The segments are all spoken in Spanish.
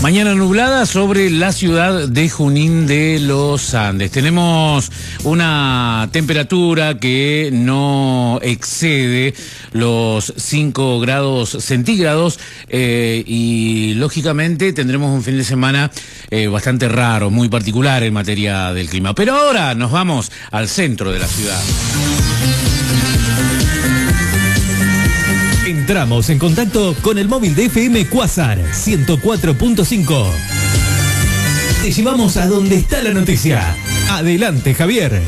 Mañana nublada sobre la ciudad de Junín de los Andes. Tenemos una temperatura que no excede los 5 grados centígrados y lógicamente tendremos un fin de semana bastante raro, muy particular en materia del clima. Pero ahora nos vamos al centro de la ciudad. Entramos en contacto con el móvil de FM Quasar 104.5. Te llevamos a donde está la noticia. Adelante, Javier.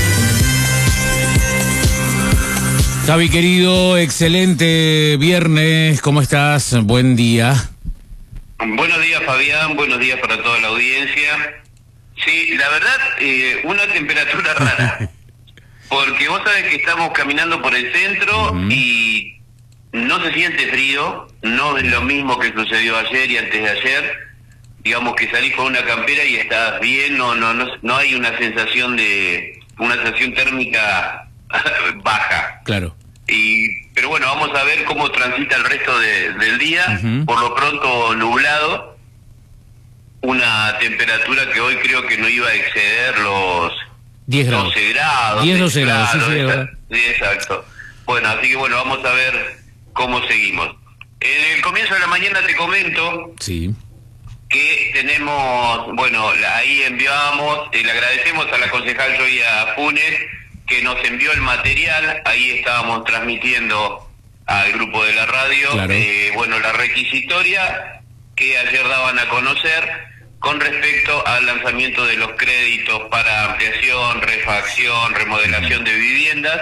Javi, querido, excelente viernes. ¿Cómo estás? Buen día. Buenos días, Fabián. Buenos días para toda la audiencia. Sí, la verdad, una temperatura rara. Porque vos sabés que estamos caminando por el centro y no se siente frío, no es lo mismo que sucedió ayer y antes de ayer. Digamos que salís con una campera y estás bien, no hay una sensación térmica baja. Claro. Pero bueno, vamos a ver cómo transita el resto del día. Por lo pronto nublado, una temperatura que hoy creo que no iba a exceder los 10 grados. 12 grados. 10, 12 grados, sí, verdad. Sí, exacto. Bueno, así que bueno, vamos a ver cómo seguimos. En el comienzo de la mañana te comento que tenemos, bueno, ahí enviamos, le agradecemos a la concejal Joya Funes que nos envió el material, ahí estábamos transmitiendo al grupo de la radio, claro. Bueno, la requisitoria que ayer daban a conocer con respecto al lanzamiento de los créditos para ampliación, refacción, remodelación de viviendas.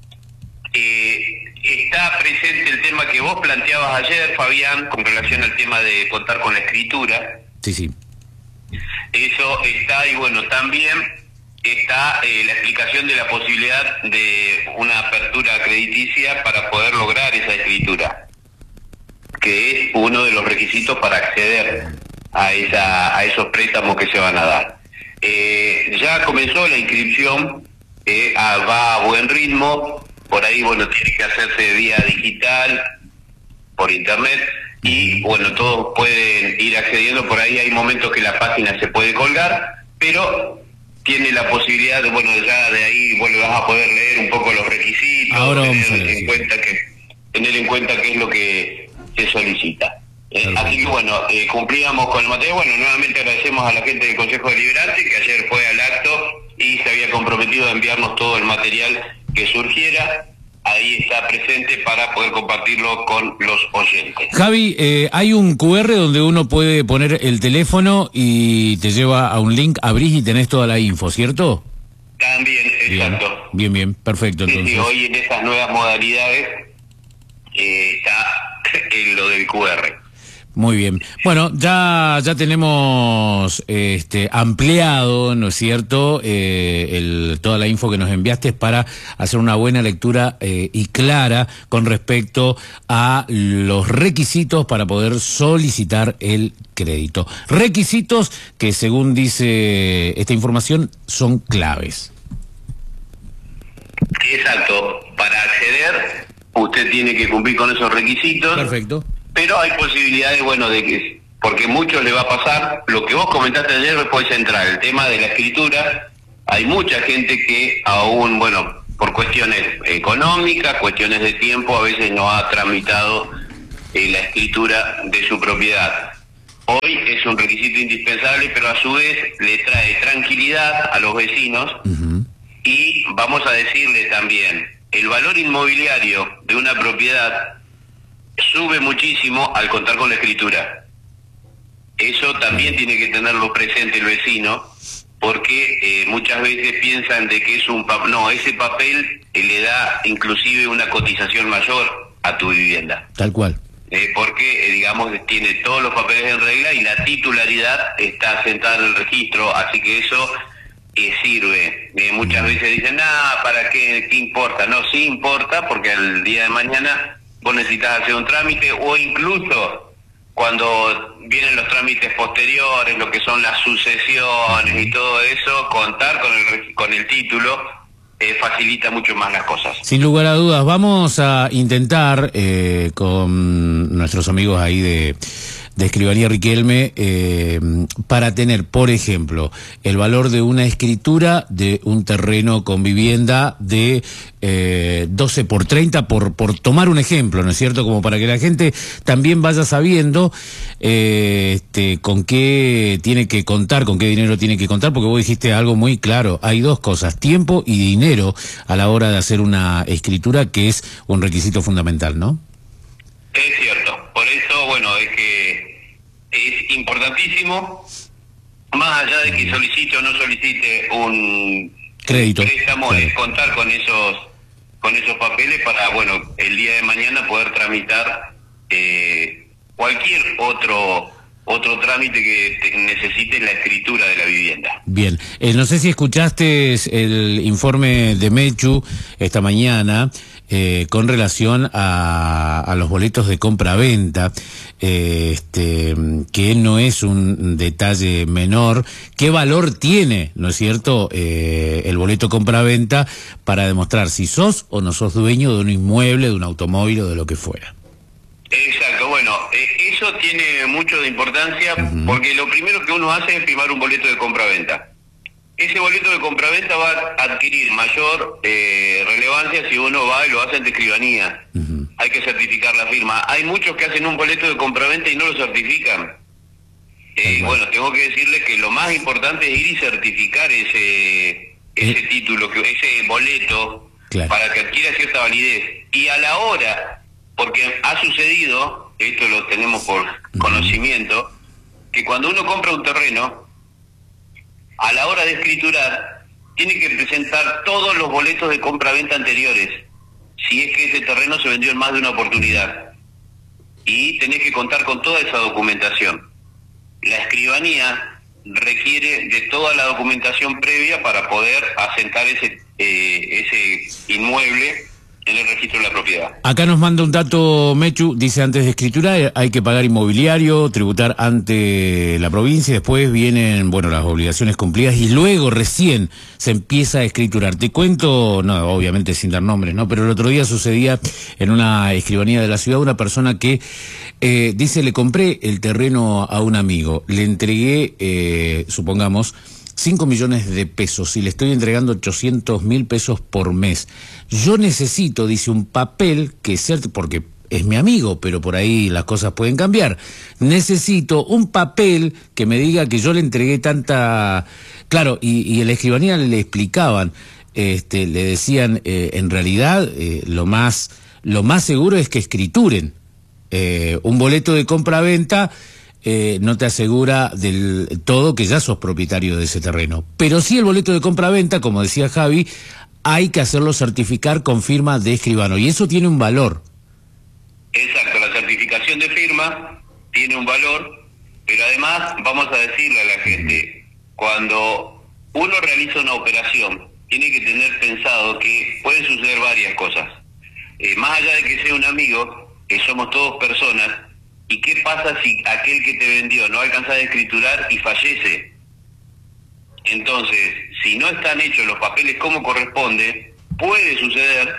Está presente el tema que vos planteabas ayer, Fabián, con relación al tema de contar con la escritura. Sí. Eso está, y bueno, también está la explicación de la posibilidad de una apertura crediticia para poder lograr esa escritura, que es uno de los requisitos para acceder a esos préstamos que se van a dar. Ya comenzó la inscripción, va a buen ritmo. Por ahí, bueno, tiene que hacerse vía digital, por internet, y bueno, todos pueden ir accediendo. Por ahí hay momentos que la página se puede colgar, pero tiene la posibilidad de, bueno, ya de ahí vos le vas a poder leer un poco los requisitos, ahora tener en cuenta qué es lo que se solicita. Así que bueno, cumplíamos con el material. Bueno, nuevamente agradecemos a la gente del Consejo Deliberante que ayer fue al acto y se había comprometido a enviarnos todo el material que surgiera. Ahí está presente para poder compartirlo con los oyentes. Javi, hay un QR donde uno puede poner el teléfono y te lleva a un link, abrís y tenés toda la info, ¿cierto? También, exacto. Bien, perfecto. Entonces. Sí, hoy en esas nuevas modalidades está lo del QR. Muy bien. Bueno, ya tenemos ampliado, ¿no es cierto?, toda la info que nos enviaste para hacer una buena lectura y clara con respecto a los requisitos para poder solicitar el crédito. Requisitos que, según dice esta información, son claves. Exacto. Para acceder, usted tiene que cumplir con esos requisitos. Perfecto. Pero hay posibilidades, bueno, de que, porque muchos le va a pasar, lo que vos comentaste ayer fue central, el tema de la escritura. Hay mucha gente que aún, bueno, por cuestiones económicas, cuestiones de tiempo, a veces no ha tramitado la escritura de su propiedad. Hoy es un requisito indispensable, pero a su vez le trae tranquilidad a los vecinos. Y vamos a decirle también, el valor inmobiliario de una propiedad sube muchísimo al contar con la escritura. Eso también tiene que tenerlo presente el vecino, porque muchas veces piensan de que es un papel. No, ese papel le da inclusive una cotización mayor a tu vivienda. Tal cual. Porque, digamos, tiene todos los papeles en regla y la titularidad está asentada en el registro, así que eso sirve. Muchas veces dicen, ¿para qué importa? No, sí importa, porque al día de mañana vos necesitas hacer un trámite, o incluso cuando vienen los trámites posteriores, lo que son las sucesiones y todo eso, contar con el título facilita mucho más las cosas. Sin lugar a dudas, vamos a intentar con nuestros amigos ahí de de Escribanía Riquelme, para tener, por ejemplo, el valor de una escritura de un terreno con vivienda de 12 por 30, por tomar un ejemplo, ¿no es cierto? Como para que la gente también vaya sabiendo con qué tiene que contar, con qué dinero tiene que contar, porque vos dijiste algo muy claro, hay dos cosas, tiempo y dinero a la hora de hacer una escritura, que es un requisito fundamental, ¿no? Es cierto, por eso, bueno, es que es importantísimo, más allá de que solicite o no solicite un crédito, préstamo, claro, es contar con esos papeles para, bueno, el día de mañana poder tramitar cualquier otro trámite que necesite la escritura de la vivienda. Bien, no sé si escuchaste el informe de Mechu esta mañana con relación a los boletos de compra-venta, que no es un detalle menor. ¿Qué valor tiene, no es cierto, el boleto compra-venta para demostrar si sos o no sos dueño de un inmueble, de un automóvil o de lo que fuera? Exacto, bueno, eso tiene mucho de importancia, porque lo primero que uno hace es firmar un boleto de compra-venta. Ese boleto de compra-venta va a adquirir mayor relevancia si uno va y lo hace ante escribanía. Hay que certificar la firma. Hay muchos que hacen un boleto de compra-venta y no lo certifican. Bueno, tengo que decirles que lo más importante es ir y certificar ese título, ese boleto, claro, para que adquiera cierta validez. Y a la hora, porque ha sucedido, esto lo tenemos por conocimiento, que cuando uno compra un terreno, a la hora de escriturar, tiene que presentar todos los boletos de compra-venta anteriores, si es que ese terreno se vendió en más de una oportunidad. Y tenés que contar con toda esa documentación. La escribanía requiere de toda la documentación previa para poder asentar ese inmueble en el registro de la propiedad. Acá nos manda un dato Mechu, dice: antes de escriturar hay que pagar inmobiliario, tributar ante la provincia, después vienen, bueno, las obligaciones cumplidas y luego recién se empieza a escriturar. Te cuento, no, obviamente sin dar nombres, ¿no? Pero el otro día sucedía en una escribanía de la ciudad una persona que dice: le compré el terreno a un amigo, le entregué, supongamos, 5 millones de pesos y le estoy entregando 800.000 pesos por mes. Yo necesito, dice, un papel que porque es mi amigo, pero por ahí las cosas pueden cambiar. Necesito un papel que me diga que yo le entregué tanta... Claro, y en la escribanía le explicaban, le decían, en realidad, lo más seguro es que escrituren. Un boleto de compra-venta no te asegura del todo que ya sos propietario de ese terreno. Pero sí el boleto de compra-venta, como decía Javi, hay que hacerlo certificar con firma de escribano, y eso tiene un valor. Exacto, la certificación de firma tiene un valor, pero además vamos a decirle a la gente, cuando uno realiza una operación, tiene que tener pensado que pueden suceder varias cosas. Más allá de que sea un amigo, que somos todos personas. ¿Y qué pasa si aquel que te vendió no alcanza a escriturar y fallece? Entonces, si no están hechos los papeles como corresponde, puede suceder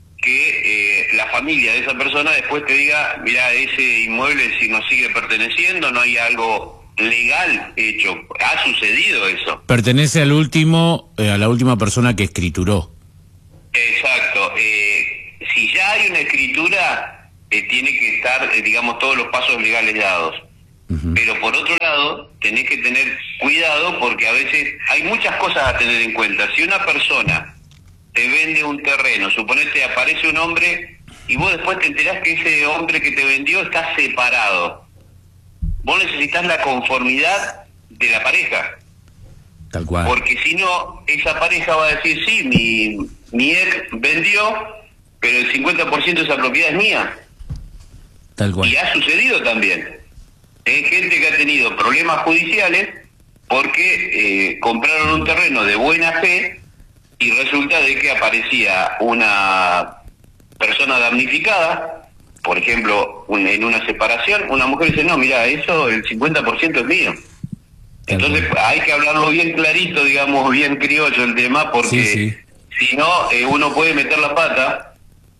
que la familia de esa persona después te diga: mira, ese inmueble si nos sigue perteneciendo, no hay algo legal hecho. Ha sucedido eso. Pertenece al último, a la última persona que escrituró. Exacto. Si ya hay una escritura, tiene que estar, digamos, todos los pasos legales dados. Pero por otro lado, tenés que tener cuidado, porque a veces hay muchas cosas a tener en cuenta. Si una persona te vende un terreno, suponete aparece un hombre y vos después te enterás que ese hombre que te vendió está separado. Vos necesitas la conformidad de la pareja. Tal cual. Porque si no, esa pareja va a decir: sí, mi ex vendió, pero el 50% de esa propiedad es mía. Tal cual. Y ha sucedido también. Hay gente que ha tenido problemas judiciales porque compraron un terreno de buena fe y resulta de que aparecía una persona damnificada, por ejemplo, en una separación, una mujer dice: no, mira, eso, el 50% es mío. Entonces hay que hablarlo bien clarito, digamos, bien criollo el tema, porque si no, uno puede meter la pata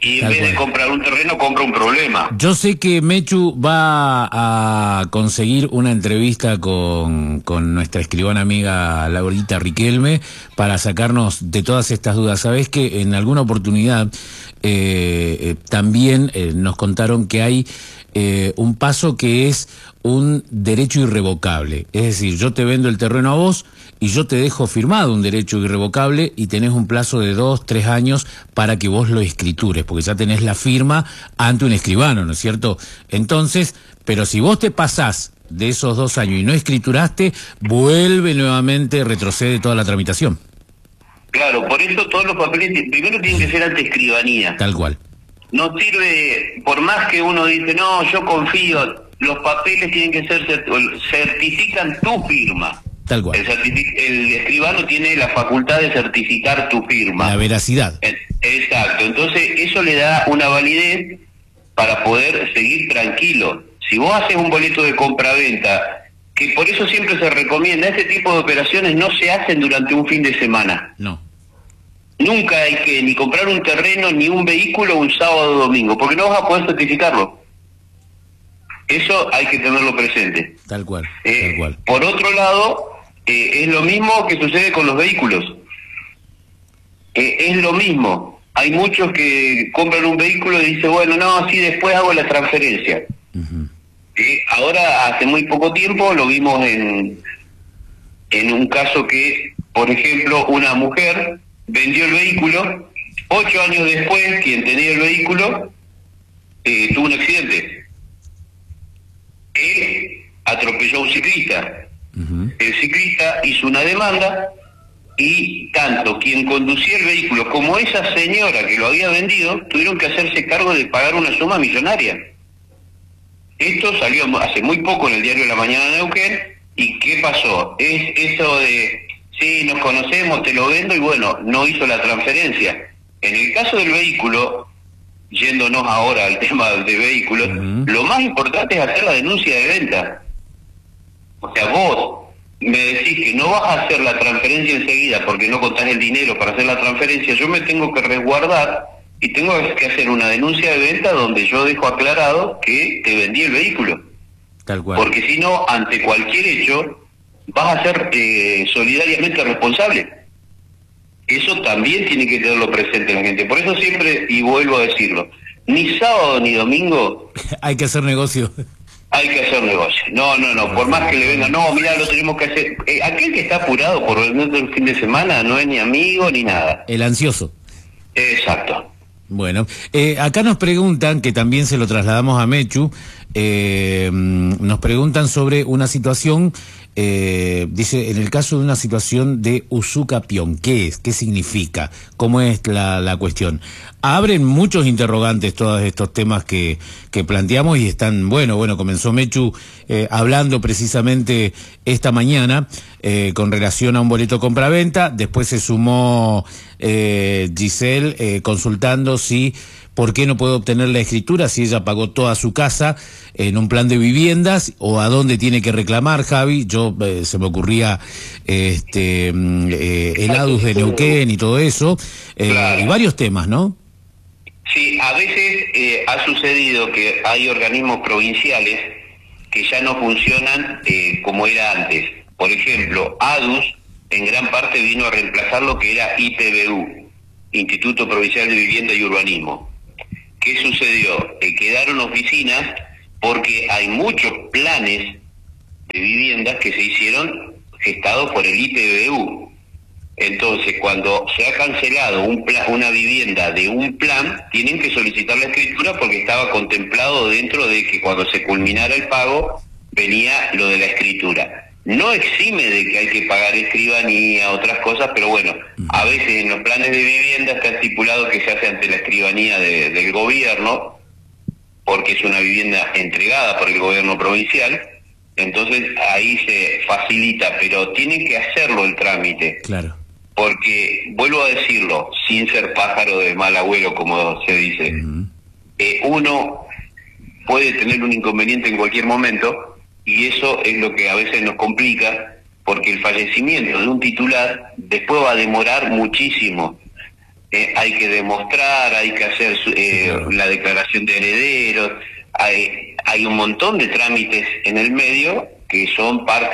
Y en vez de comprar un terreno, compra un problema. Yo sé que Mechu va a conseguir una entrevista con nuestra escribana amiga Laurita Riquelme para sacarnos de todas estas dudas. Sabés que en alguna oportunidad también nos contaron que hay un paso que es un derecho irrevocable. Es decir, yo te vendo el terreno a vos y yo te dejo firmado un derecho irrevocable y tenés un plazo de 2, 3 años para que vos lo escritures, porque ya tenés la firma ante un escribano, ¿no es cierto? Entonces, pero si vos te pasás de esos 2 años y no escrituraste, vuelve nuevamente, retrocede toda la tramitación. Claro, por eso todos los papeles primero tienen que ser ante escribanía. Tal cual. No sirve, por más que uno dice, no, yo confío, los papeles tienen que ser, certifican tu firma. Tal cual. El escribano tiene la facultad de certificar tu firma. La veracidad. Exacto, entonces eso le da una validez para poder seguir tranquilo. Si vos haces un boleto de compra-venta, que por eso siempre se recomienda, este tipo de operaciones no se hacen durante un fin de semana. No. Nunca hay que ni comprar un terreno ni un vehículo un sábado o domingo, porque no vas a poder certificarlo. Eso hay que tenerlo presente. Tal cual, tal cual. Por otro lado, es lo mismo que sucede con los vehículos. Es lo mismo. Hay muchos que compran un vehículo y dicen, bueno, no, sí, después hago la transferencia. Ahora, hace muy poco tiempo, lo vimos en un caso que, por ejemplo, una mujer vendió el vehículo, 8 años después, quien tenía el vehículo tuvo un accidente. Él atropelló a un ciclista. El ciclista hizo una demanda y tanto quien conducía el vehículo como esa señora que lo había vendido tuvieron que hacerse cargo de pagar una suma millonaria. Esto salió hace muy poco en el diario La Mañana de Neuquén. ¿Y qué pasó? Es eso de, sí, nos conocemos, te lo vendo, y bueno, no hizo la transferencia. En el caso del vehículo, yéndonos ahora al tema de vehículos, lo más importante es hacer la denuncia de venta. O sea, vos me decís que no vas a hacer la transferencia enseguida porque no contás el dinero para hacer la transferencia, yo me tengo que resguardar y tengo que hacer una denuncia de venta donde yo dejo aclarado que te vendí el vehículo. Tal cual. Porque si no, ante cualquier hecho, vas a ser solidariamente responsable. Eso también tiene que tenerlo presente la gente. Por eso siempre, y vuelvo a decirlo, ni sábado ni domingo hay que hacer negocio. Hay que hacer negocio. No, por más que le venga, no, mirá, lo tenemos que hacer. Aquel que está apurado por vender el fin de semana no es ni amigo ni nada. El ansioso. Exacto. Bueno, acá nos preguntan, que también se lo trasladamos a Mechu, nos preguntan sobre una situación, dice, en el caso de una situación de usucapión, ¿qué es? ¿Qué significa? ¿Cómo es la cuestión? Abren muchos interrogantes todos estos temas que planteamos y están, bueno, comenzó Mechu hablando precisamente esta mañana con relación a un boleto compra-venta, después se sumó Giselle consultando si por qué no puede obtener la escritura si ella pagó toda su casa en un plan de viviendas, o a dónde tiene que reclamar, Javi. Yo se me ocurría el ADUS de Neuquén y todo eso, Claro. y varios temas, ¿no? Sí, a veces ha sucedido que hay organismos provinciales que ya no funcionan como era antes. Por ejemplo, ADUS en gran parte vino a reemplazar lo que era IPBU, Instituto Provincial de Vivienda y Urbanismo. ¿Qué sucedió? Quedaron oficinas porque hay muchos planes de viviendas que se hicieron gestados por el IPBU. Entonces, cuando se ha cancelado una vivienda de un plan, tienen que solicitar la escritura porque estaba contemplado dentro de que cuando se culminara el pago venía lo de la escritura. No exime de que hay que pagar escribanía, otras cosas, pero bueno, a veces en los planes de vivienda está estipulado que se hace ante la escribanía del gobierno, porque es una vivienda entregada por el gobierno provincial, entonces ahí se facilita, pero tienen que hacerlo el trámite. Claro. Porque, vuelvo a decirlo, sin ser pájaro de mal agüero, como se dice, uno puede tener un inconveniente en cualquier momento, y eso es lo que a veces nos complica, porque el fallecimiento de un titular después va a demorar muchísimo. hay que demostrar, hay que hacer la declaración de herederos, hay un montón de trámites en el medio que son parte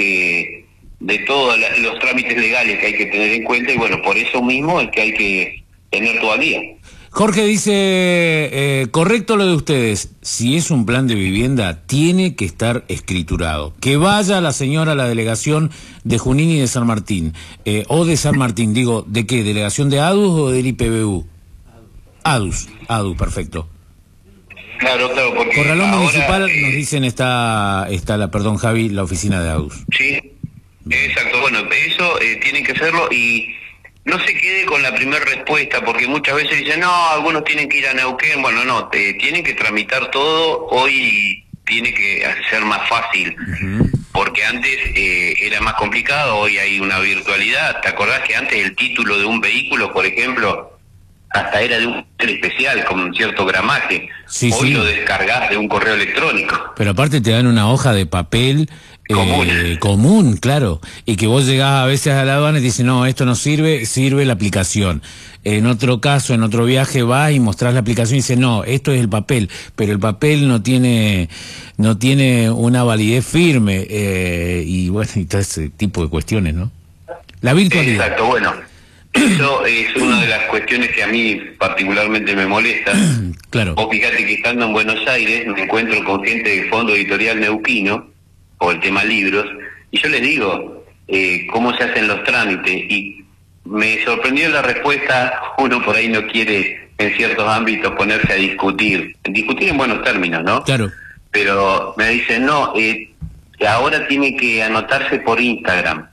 de todos los trámites legales que hay que tener en cuenta, y bueno, por eso mismo es que hay que tener todo al día. Jorge dice, correcto lo de ustedes, si es un plan de vivienda, tiene que estar escriturado. Que vaya la señora a la delegación de Junín y de San Martín, o de San Martín, digo, ¿de qué? ¿Delegación de ADUS o del IPBU? ADUS, perfecto. Claro, porque Corralón ahora, Municipal, nos dicen, está perdón Javi, la oficina de ADUS. Sí, exacto, bueno, eso tienen que hacerlo, y no se quede con la primera respuesta, porque muchas veces dicen, no, algunos tienen que ir a Neuquén. Bueno, no, tienen que tramitar todo. Hoy tiene que ser más fácil, porque antes era más complicado, hoy hay una virtualidad. ¿Te acordás que antes el título de un vehículo, por ejemplo, hasta era de un especial con un cierto gramaje? Sí, hoy sí. lo descargás de un correo electrónico. Pero aparte te dan una hoja de papel común, claro, y que vos llegás a veces a la aduana y te dicen, no, esto no sirve, sirve la aplicación. En otro caso, en otro viaje vas y mostrás la aplicación y dices, no, esto es el papel, pero el papel no tiene una validez firme, y bueno, y todo ese tipo de cuestiones, ¿no? La virtualidad. Exacto, bueno, eso es una de las cuestiones que a mí particularmente me molesta. Claro. Vos fíjate que estando en Buenos Aires me encuentro con gente del Fondo Editorial Neuquino, por el tema libros, y yo les digo cómo se hacen los trámites, y me sorprendió la respuesta. Uno por ahí no quiere en ciertos ámbitos ponerse a discutir en buenos términos, ¿no? Claro. Pero me dicen, no, ahora tiene que anotarse por Instagram.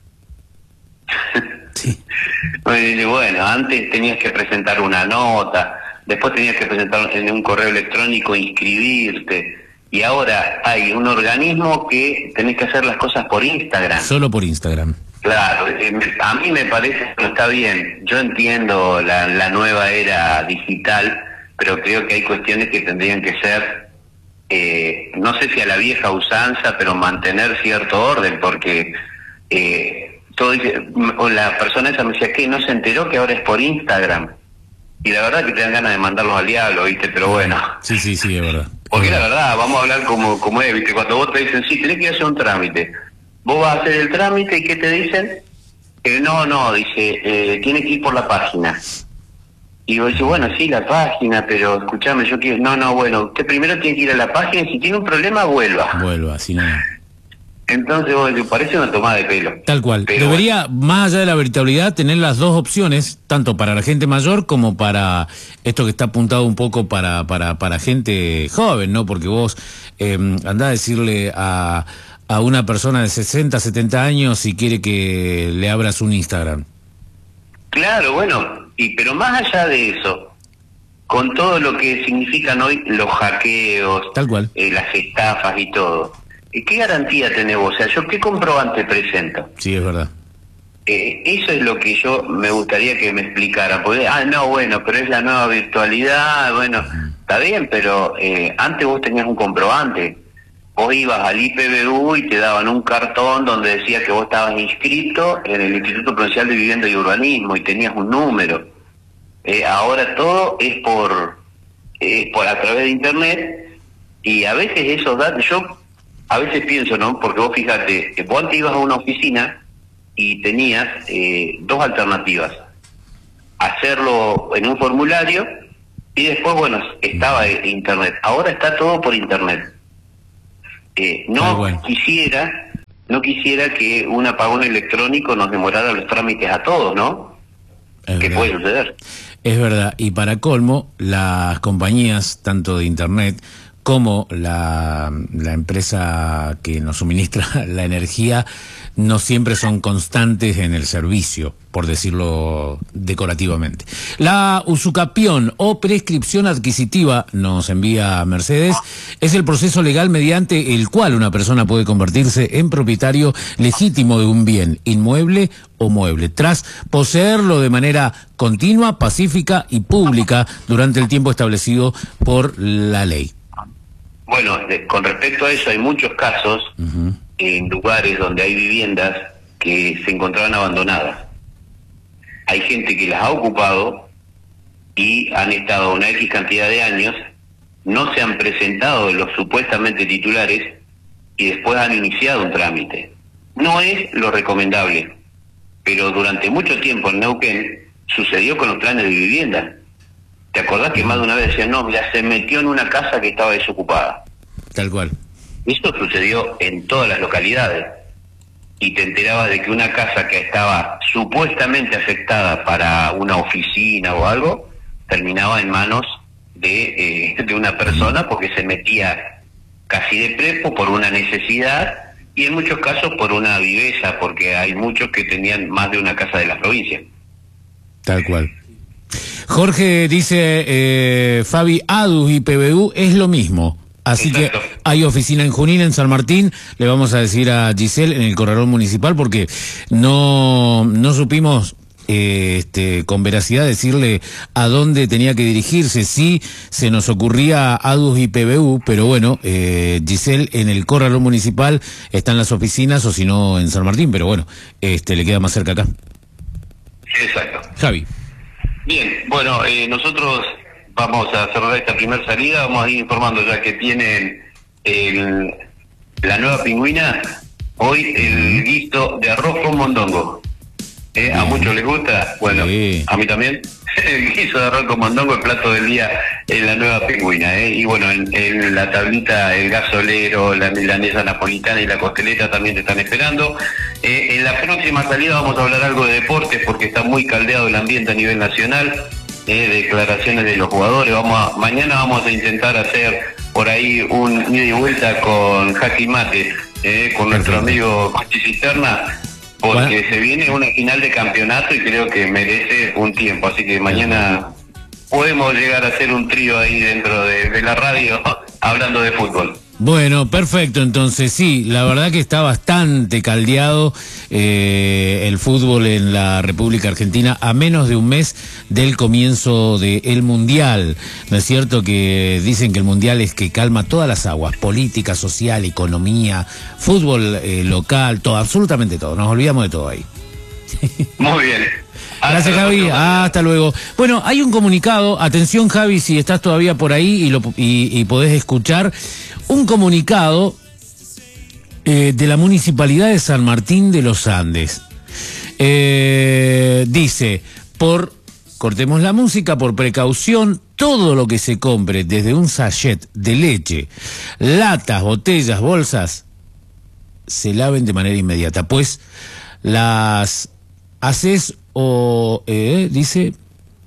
Sí. Bueno, antes tenías que presentar una nota, después tenías que presentar en un correo electrónico, inscribirte, y ahora hay un organismo que tenés que hacer las cosas por Instagram. Solo por Instagram. Claro, a mí me parece que no está bien. Yo entiendo la nueva era digital, pero creo que hay cuestiones que tendrían que ser, no sé si a la vieja usanza, pero mantener cierto orden, porque todo dice, la persona esa me decía, ¿qué? ¿No se enteró que ahora es por Instagram? Y la verdad que te dan ganas de mandarlos al diablo, ¿viste? Pero bueno. Sí, es verdad. Porque la verdad, vamos a hablar como es, ¿viste? Cuando vos te dicen, sí, tenés que hacer un trámite. Vos vas a hacer el trámite, ¿y qué te dicen? No, dice, tiene que ir por la página. Y vos dices, bueno, sí, la página, pero escuchame, yo quiero... No, bueno, usted primero tiene que ir a la página, y si tiene un problema, vuelva. Si no... Entonces, vos decís, parece una tomada de pelo. Tal cual. Pero debería, más allá de la virtualidad, tener las dos opciones, tanto para la gente mayor como para esto que está apuntado un poco para gente joven, ¿no? Porque vos andás a decirle a una persona de 60, 70 años si quiere que le abras un Instagram. Claro, bueno, pero más allá de eso, con todo lo que significan hoy los hackeos, tal cual, las estafas y todo, ¿qué garantía tenés vos? O sea, ¿yo qué comprobante presento? Sí, es verdad. Eso es lo que yo me gustaría que me explicara. Porque, no, bueno, pero es la nueva virtualidad, bueno, está bien, pero antes vos tenías un comprobante. Vos ibas al IPBU y te daban un cartón donde decía que vos estabas inscrito en el Instituto Provincial de Vivienda y Urbanismo y tenías un número. Ahora todo es por a través de Internet, y a veces esos datos, yo a veces pienso, ¿no? Porque vos fíjate, vos antes ibas a una oficina y tenías dos alternativas: hacerlo en un formulario y después, bueno, estaba Internet. Ahora está todo por Internet. No quisiera que un apagón electrónico nos demorara los trámites a todos, ¿no? ¿Qué puede suceder? Es verdad, y para colmo, las compañías, tanto de Internet como la empresa que nos suministra la energía, no siempre son constantes en el servicio, por decirlo decorativamente. La usucapión o prescripción adquisitiva, nos envía Mercedes, es el proceso legal mediante el cual una persona puede convertirse en propietario legítimo de un bien, inmueble o mueble, tras poseerlo de manera continua, pacífica y pública durante el tiempo establecido por la ley. Bueno, con respecto a eso, hay muchos casos en lugares donde hay viviendas que se encontraban abandonadas. Hay gente que las ha ocupado y han estado una X cantidad de años, no se han presentado los supuestamente titulares y después han iniciado un trámite. No es lo recomendable, pero durante mucho tiempo en Neuquén sucedió con los planes de vivienda. ¿Te acordás que más de una vez decían, no, ya se metió en una casa que estaba desocupada? Tal cual. Esto sucedió en todas las localidades. Y te enterabas de que una casa que estaba supuestamente afectada para una oficina o algo, terminaba en manos de una persona porque se metía casi de prepo por una necesidad y en muchos casos por una viveza, porque hay muchos que tenían más de una casa de la provincia. Tal cual. Jorge dice, Fabi, ADUS y PBU es lo mismo. Así Exacto. Que hay oficina en Junín, en San Martín. Le vamos a decir a Giselle en el corralón municipal porque no supimos con veracidad decirle a dónde tenía que dirigirse. Sí se nos ocurría ADUS y PBU, pero bueno, Giselle en el corralón municipal están las oficinas, o si no en San Martín, pero bueno, le queda más cerca acá. Exacto. Javi. Bien, bueno, nosotros vamos a cerrar esta primera salida, vamos a ir informando ya que tienen la nueva pingüina, hoy el guiso de arroz con mondongo. A muchos les gusta, bueno, sí. A mí también. El guiso de arroz con mondongo, el plato del día en la nueva pingüina. Y bueno, en la tablita, el gasolero, la milanesa napolitana y la costeleta también te están esperando. En la próxima salida vamos a hablar algo de deportes porque está muy caldeado el ambiente a nivel nacional. Declaraciones de los jugadores. Mañana vamos a intentar hacer por ahí un ida y vuelta con Jaque Mate, con nuestro amigo Cochi Cisterna, porque se viene una final de campeonato y creo que merece un tiempo, así que mañana podemos llegar a hacer un trío ahí dentro de la radio hablando de fútbol. Bueno, perfecto, entonces sí, la verdad que está bastante caldeado el fútbol en la República Argentina a menos de un mes del comienzo del Mundial. ¿No es cierto que dicen que el Mundial es que calma todas las aguas, política, social, economía, fútbol local, todo, absolutamente todo, nos olvidamos de todo ahí? Muy bien. Gracias, Javi. Hasta luego. Bueno, hay un comunicado. Atención, Javi, si estás todavía por ahí y podés escuchar. Un comunicado de la Municipalidad de San Martín de los Andes. Dice, cortemos la música, por precaución, todo lo que se compre desde un sachet de leche, latas, botellas, bolsas, se laven de manera inmediata, pues las haces dice...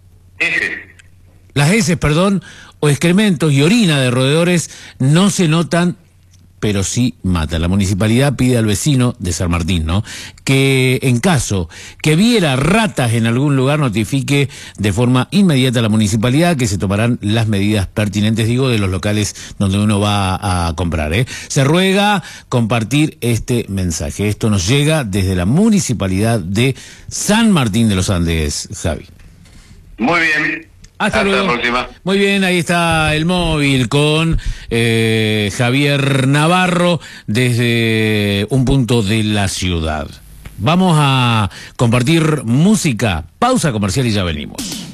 Las heces, o excrementos y orina de roedores no se notan, pero sí matan. La municipalidad pide al vecino de San Martín, ¿no?, que en caso que viera ratas en algún lugar, notifique de forma inmediata a la municipalidad, que se tomarán las medidas pertinentes, digo, de los locales donde uno va a comprar, Se ruega compartir este mensaje. Esto nos llega desde la municipalidad de San Martín de los Andes, Javi. Muy bien. Hasta luego. La próxima. Muy bien, ahí está el móvil con Javier Navarro desde un punto de la ciudad. Vamos a compartir música, pausa comercial y ya venimos.